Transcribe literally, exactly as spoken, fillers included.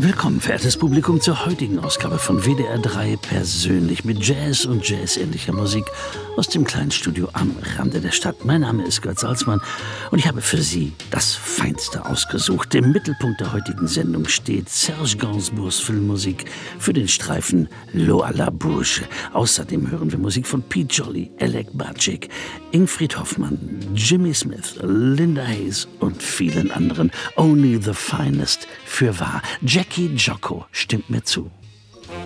Willkommen, verehrtes Publikum, zur heutigen Ausgabe von W D R drei persönlich mit Jazz und Jazz-ähnlicher Musik aus dem kleinen Studio am Rande der Stadt. Mein Name ist Götz Salzmann und ich habe für Sie das Feinste ausgesucht. Im Mittelpunkt der heutigen Sendung steht Serge Gainsbourgs Filmmusik für den Streifen L'eau à la bouche. Außerdem hören wir Musik von Pete Jolly, Alec Bacik, Ingrid Hoffmann, Jimmy Smith, Linda Hayes und vielen anderen. Only the finest für wahr. Jackie Jocko stimmt mir zu.